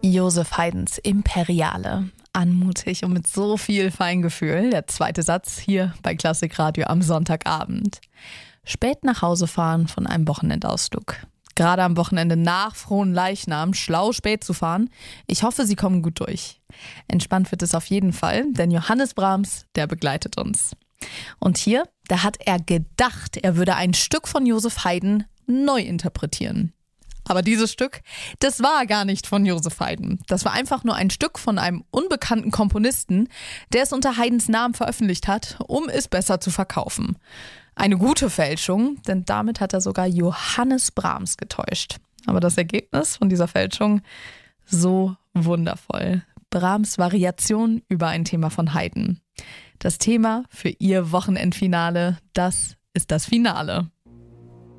Joseph Haydns Imperiale. Anmutig und mit so viel Feingefühl. Der zweite Satz hier bei Klassikradio am Sonntagabend. Spät nach Hause fahren von einem Wochenendausflug. Gerade am Wochenende nach Fronleichnam schlau spät zu fahren. Ich hoffe, Sie kommen gut durch. Entspannt wird es auf jeden Fall, denn Johannes Brahms, der begleitet uns. Und hier, da hat er gedacht, er würde ein Stück von Joseph Haydn neu interpretieren. Aber dieses Stück, das war gar nicht von Joseph Haydn. Das war einfach nur ein Stück von einem unbekannten Komponisten, der es unter Haydns Namen veröffentlicht hat, um es besser zu verkaufen. Eine gute Fälschung, denn damit hat er sogar Johannes Brahms getäuscht. Aber das Ergebnis von dieser Fälschung, so wundervoll. Brahms Variation über ein Thema von Haydn. Das Thema für Ihr Wochenendfinale, das ist das Finale.